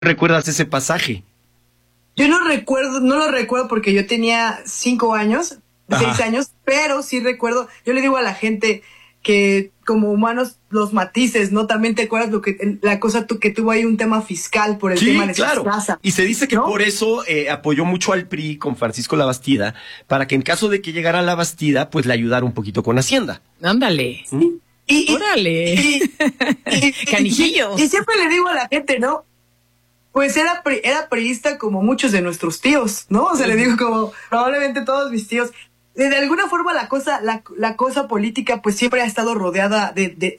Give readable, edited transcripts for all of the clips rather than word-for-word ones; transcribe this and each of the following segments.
¿Recuerdas ese pasaje? Yo no lo recuerdo porque yo tenía 5 años, 6 años, pero sí recuerdo, yo le digo a la gente que como humanos los matices, ¿no? También te acuerdas la cosa que tuvo ahí un tema fiscal por el tema de claro. casa. Y se dice que ¿no? por eso apoyó mucho al PRI con Francisco Labastida, para que en caso de que llegara Labastida, pues le ayudara un poquito con Hacienda. Ándale. ¡Órale! Canijillo. Y siempre le digo a la gente, ¿no? Pues era priista como muchos de nuestros tíos, ¿no? O sea, le digo como probablemente todos mis tíos. De alguna forma la cosa política pues siempre ha estado rodeada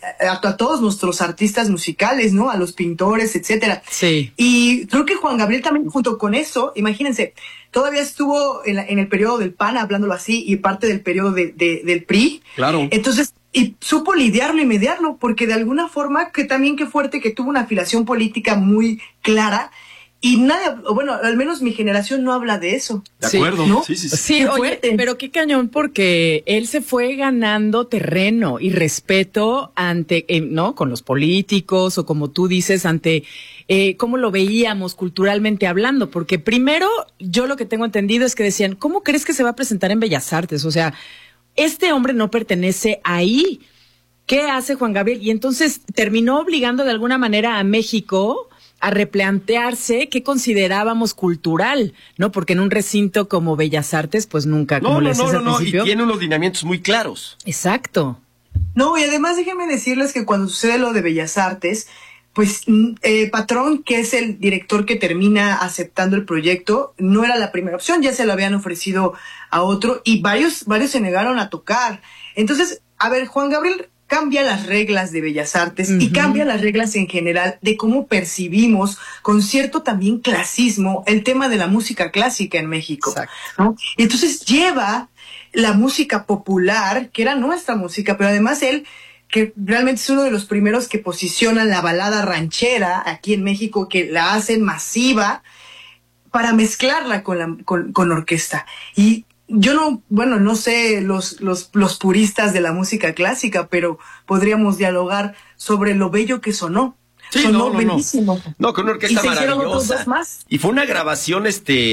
a todos nuestros artistas musicales, ¿no? A los pintores, etcétera. Sí. Y creo que Juan Gabriel también junto con eso, imagínense, todavía estuvo en el periodo del PAN, hablándolo así, y parte del periodo del PRI. Claro. Entonces, y supo lidiarlo y mediarlo, porque de alguna forma que también qué fuerte que tuvo una afiliación política muy clara. Y nadie, bueno, al menos mi generación no habla de eso. De acuerdo, ¿no? Sí, oye, pero qué cañón, porque él se fue ganando terreno y respeto ante, ¿no? Con los políticos o como tú dices, ante cómo lo veíamos culturalmente hablando. Porque primero, yo lo que tengo entendido es que decían, ¿cómo crees que se va a presentar en Bellas Artes? O sea, este hombre no pertenece ahí. ¿Qué hace Juan Gabriel? Y entonces terminó obligando de alguna manera a México a replantearse qué considerábamos cultural, ¿no? Porque en un recinto como Bellas Artes, pues nunca, como les decía al principio. Y tiene unos lineamientos muy claros. Exacto. No, y además déjenme decirles que cuando sucede lo de Bellas Artes, pues Patrón, que es el director que termina aceptando el proyecto, no era la primera opción, ya se lo habían ofrecido a otro, y varios se negaron a tocar. Entonces, a ver, Juan Gabriel cambia las reglas de Bellas Artes y cambia las reglas en general de cómo percibimos, con cierto también clasismo, el tema de la música clásica en México, ¿no? Y entonces lleva la música popular, que era nuestra música, pero además él, que realmente es uno de los primeros que posicionan la balada ranchera aquí en México, que la hacen masiva, para mezclarla con orquesta. Y yo no sé los puristas de la música clásica, pero podríamos dialogar sobre lo bello que sonó. Sí, sonó bellísimo. No, con una orquesta maravillosa. Más. Y fue una grabación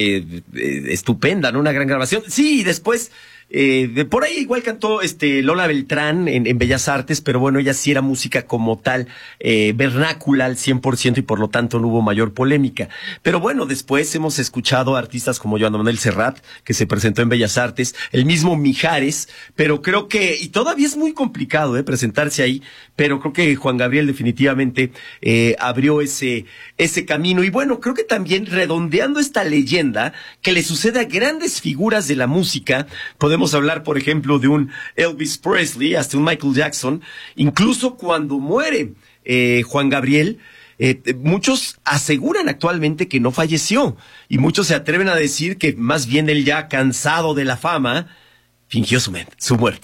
estupenda, ¿no? Una gran grabación. Sí, y después por ahí igual cantó Lola Beltrán en Bellas Artes, pero bueno, ella sí era música como tal, vernácula al 100%, y por lo tanto no hubo mayor polémica. Pero bueno, después hemos escuchado a artistas como Joan Manuel Serrat, que se presentó en Bellas Artes, el mismo Mijares, pero creo que, y todavía es muy complicado presentarse ahí, pero creo que Juan Gabriel definitivamente abrió ese camino. Y bueno, creo que también redondeando esta leyenda que le sucede a grandes figuras de la música, podemos hablar, por ejemplo, de un Elvis Presley, hasta un Michael Jackson. Incluso cuando muere Juan Gabriel, muchos aseguran actualmente que no falleció, y muchos se atreven a decir que más bien él, ya cansado de la fama, fingió su muerte.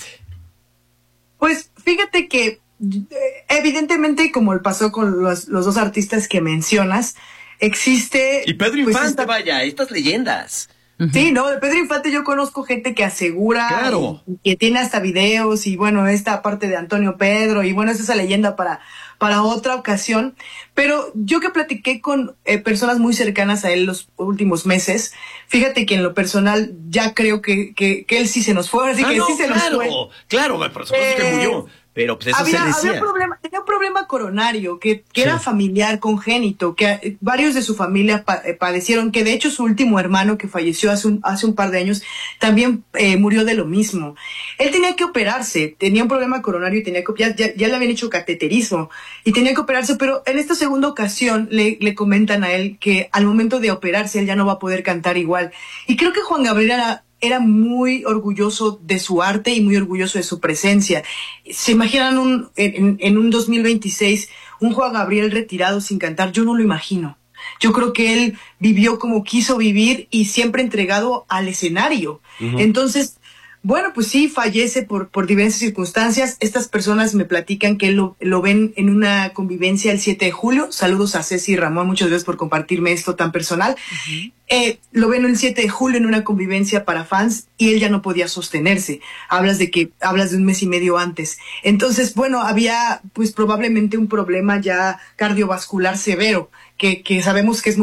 Pues fíjate que evidentemente, como pasó con los dos artistas que mencionas, existe... Y Pedro Infante, vaya, estas leyendas. Sí, no, de Pedro Infante yo conozco gente que asegura, claro, que tiene hasta videos, y bueno, esta parte de Antonio Pedro, y bueno, es esa leyenda para otra ocasión. Pero yo que platiqué con personas muy cercanas a él los últimos meses, fíjate que en lo personal ya creo que él sí se nos fue, así que sí se nos fue. Claro, por supuesto que murió. Pero pues eso se decía. Tenía un problema coronario que era familiar, congénito, que varios de su familia padecieron, que de hecho su último hermano, que falleció hace un par de años, también murió de lo mismo. Él tenía que operarse, tenía un problema coronario y tenía que ya le habían hecho cateterismo y tenía que operarse, pero en esta segunda ocasión le comentan a él que al momento de operarse él ya no va a poder cantar igual. Y creo que Juan Gabriel era muy orgulloso de su arte y muy orgulloso de su presencia. ¿Se imaginan en un 2026 un Juan Gabriel retirado sin cantar? Yo no lo imagino. Yo creo que él vivió como quiso vivir y siempre entregado al escenario. Entonces, Bueno, pues sí, fallece por diversas circunstancias. Estas personas me platican que lo ven en una convivencia el 7 de julio. Saludos a Ceci y Ramón, muchas gracias por compartirme esto tan personal. Lo ven el 7 de julio en una convivencia para fans y él ya no podía sostenerse. Hablas de un mes y medio antes. Entonces, bueno, había pues probablemente un problema ya cardiovascular severo, que sabemos que es muy